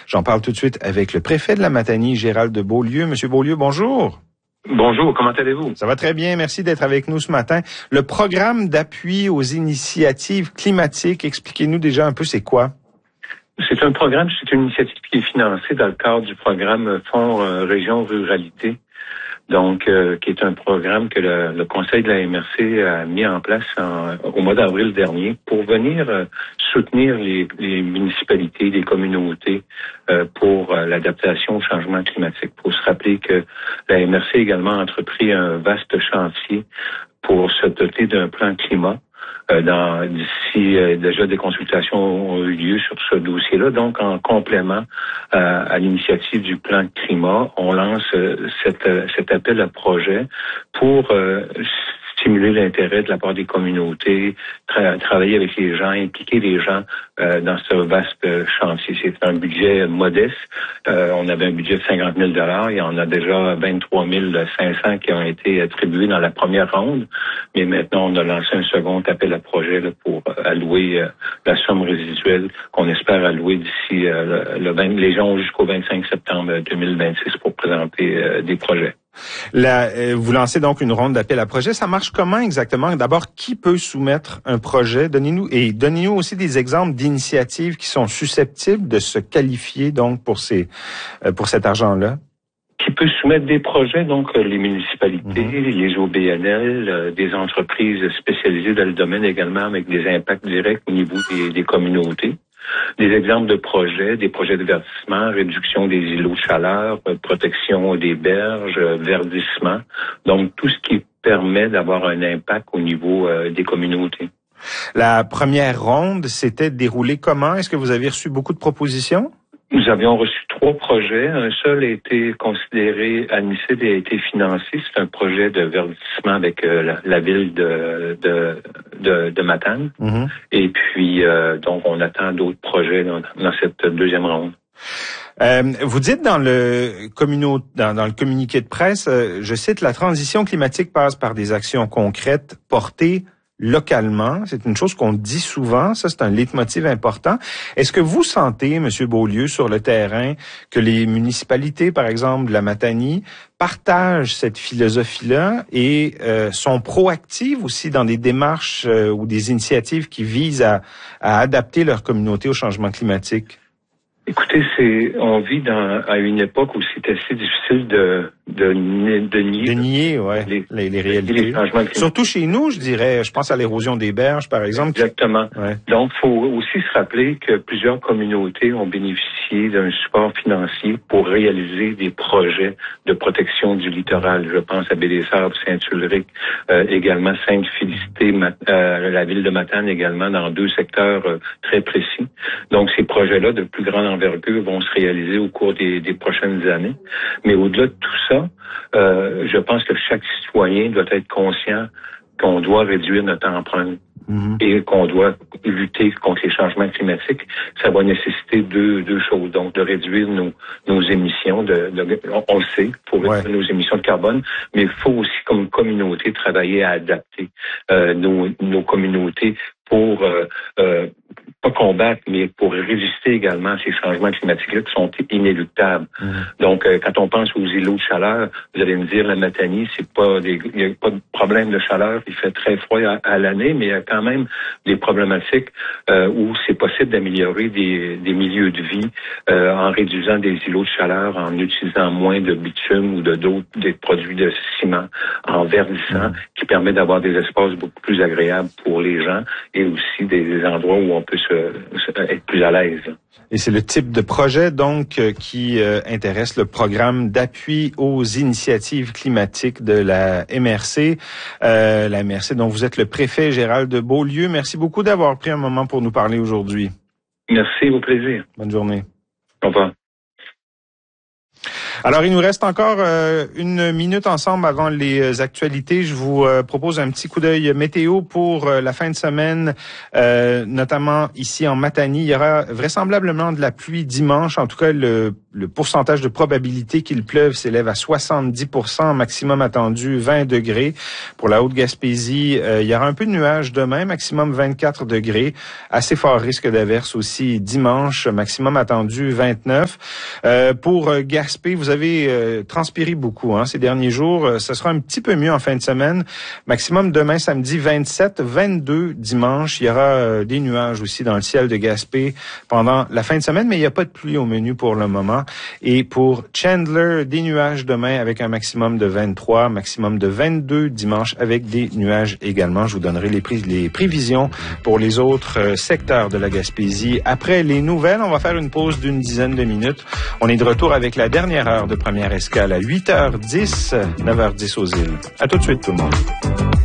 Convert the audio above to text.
J'en parle tout de suite avec le préfet de la Matanie, Gérald de Beaulieu. Monsieur Beaulieu, bonjour. Bonjour, comment allez-vous? Ça va très bien, merci d'être avec nous ce matin. Le programme d'appui aux initiatives climatiques, expliquez-nous déjà un peu c'est quoi? C'est un programme, c'est une initiative qui est financée dans le cadre du programme Fonds Région Ruralité. Donc, qui est un programme que le Conseil de la MRC a mis en place au mois d'avril dernier pour venir soutenir les municipalités, les communautés pour l'adaptation au changement climatique. Pour se rappeler que la MRC a également entrepris un vaste chantier pour se doter d'un plan climat. D'ici, déjà des consultations ont eu lieu sur ce dossier-là. Donc, en complément à l'initiative du plan climat, on lance cet appel à projet pour stimuler l'intérêt de la part des communautés, travailler avec les gens, impliquer les gens dans ce vaste chantier. C'est un budget modeste. On avait un budget de 50 000 $. Il y en a déjà 23 500 qui ont été attribués dans la première ronde. Mais maintenant, on a lancé un second appel à projet là, pour allouer la somme résiduelle qu'on espère allouer d'ici les gens jusqu'au 25 septembre 2026 pour présenter des projets. Vous lancez donc une ronde d'appel à projet. Ça marche comment exactement? D'abord, qui peut soumettre un projet? Donnez-nous aussi des exemples d'initiatives qui sont susceptibles de se qualifier donc pour cet argent-là. Qui peut soumettre des projets, donc les municipalités, les OBNL, des entreprises spécialisées dans le domaine également avec des impacts directs au niveau des communautés. Des exemples de projets, des projets de verdissement, réduction des îlots de chaleur, protection des berges, verdissement. Donc, tout ce qui permet d'avoir un impact au niveau des communautés. La première ronde s'était déroulée comment? Est-ce que vous avez reçu beaucoup de propositions? Nous avions reçu 3 projets. Un seul a été considéré admissible et a été financé. C'est un projet de verdissement avec la ville de Matane. Et puis, donc, on attend d'autres projets dans cette deuxième ronde. Vous dites dans le communiqué de presse, je cite, la transition climatique passe par des actions concrètes portées localement. C'est une chose qu'on dit souvent. Ça, c'est un leitmotiv important. Est-ce que vous sentez, M. Beaulieu, sur le terrain, que les municipalités, par exemple, de la Matanie, partagent cette philosophie-là et sont proactives aussi dans des démarches ou des initiatives qui visent à adapter leur communauté au changement climatique? Écoutez, on vit à une époque où c'est assez difficile de nier les réalités. Surtout chez nous, je dirais, je pense à l'érosion des berges, par exemple. Exactement. Ouais. Donc, faut aussi se rappeler que plusieurs communautés ont bénéficié d'un support financier pour réaliser des projets de protection du littoral. Je pense à Baie-des-Sables, Saint-Ulrich, également Sainte-Félicité, la ville de Matane également, dans 2 secteurs très précis. Donc, ces projets-là de plus grande envergure vont se réaliser au cours des prochaines années. Mais au-delà de tout ça, je pense que chaque citoyen doit être conscient qu'on doit réduire notre empreinte et qu'on doit lutter contre les changements climatiques. Ça va nécessiter deux choses. Donc, de réduire nos émissions, on le sait, pour réduire nos émissions de carbone, mais il faut aussi, comme communauté, travailler à adapter nos communautés pour pas combattre, mais pour résister également à ces changements climatiques-là qui sont inéluctables. Donc, quand on pense aux îlots de chaleur, vous allez me dire, la Matanie, il n'y a pas de problème de chaleur, il fait très froid à l'année, mais il y a quand même des problématiques où c'est possible d'améliorer des milieux de vie en réduisant des îlots de chaleur, en utilisant moins de bitume ou des produits de ciment, en verdissant, qui permet d'avoir des espaces beaucoup plus agréables pour les gens et aussi des endroits où on peut être plus à l'aise. Et c'est le type de projet, donc, qui intéresse le programme d'appui aux initiatives climatiques de la MRC. La MRC dont vous êtes le préfet, Gérald de Beaulieu. Merci beaucoup d'avoir pris un moment pour nous parler aujourd'hui. Merci, au plaisir. Bonne journée. Au revoir. Alors, il nous reste encore 1 minute ensemble avant les actualités. Je vous propose un petit coup d'œil météo pour la fin de semaine, notamment ici en Matanie. Il y aura vraisemblablement de la pluie dimanche. En tout cas, le le pourcentage de probabilité qu'il pleuve s'élève à 70%, maximum attendu 20 degrés. Pour la Haute-Gaspésie, il y aura un peu de nuages demain, maximum 24 degrés. Assez fort risque d'averse aussi dimanche, maximum attendu 29. Pour Gaspé, vous avez transpiré beaucoup ces derniers jours. Ce sera un petit peu mieux en fin de semaine. Maximum demain, samedi, 27, 22 dimanche. Il y aura des nuages aussi dans le ciel de Gaspé pendant la fin de semaine, mais il n'y a pas de pluie au menu pour le moment. Et pour Chandler, des nuages demain avec un maximum de 23, maximum de 22 dimanche avec des nuages également. Je vous donnerai les prévisions pour les autres secteurs de la Gaspésie. Après les nouvelles, on va faire une pause d'une dizaine de minutes. On est de retour avec la dernière heure de Première Escale à 8h10, 9h10 aux îles. À tout de suite tout le monde.